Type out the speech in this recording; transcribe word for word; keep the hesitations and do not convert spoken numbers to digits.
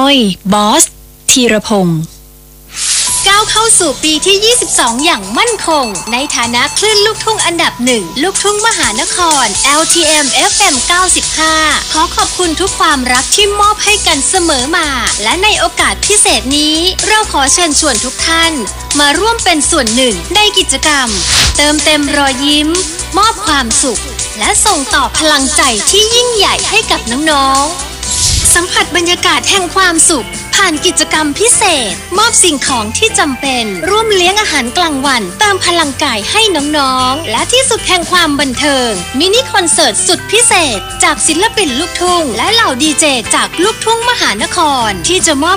ยบอสธีรพงศ์ก้าวเข้าสู่ปีที่ยี่สิบสองอย่างมั่นคงในฐานะคลื่นลูกทุ่งอันดับหนึ่งลูกทุ่งมหานคร แอล ที เอ็ม เอฟ เอ็ม เก้าสิบห้า ขอขอบคุณทุกความรักที่มอบให้กันเสมอมาและในโอกาสพิเศษนี้เราขอเชิญชวนทุกท่านมาร่วมเป็นส่วนหนึ่งในกิจกรรมเติมเต็มรอยยิ้มมอบความสุขและส่งต่อพลังใจที่ยิ่งใหญ่ให้กับน้องๆสัมผัสบรรยากาศแห่งความสุขผ่านกิจกรรมพิเศษมอบสิ่งของที่จำเป็นร่วมเลี้ยงอาหารกลางวันเติมพลังกายให้น้องๆและที่สุดแห่งความบันเทิงมินิคอนเสิร์ตสุดพิเศษจากศิลปินลูกทุ่งและเหล่าดีเจจากลูกทุ่งมหานครที่จะมอบ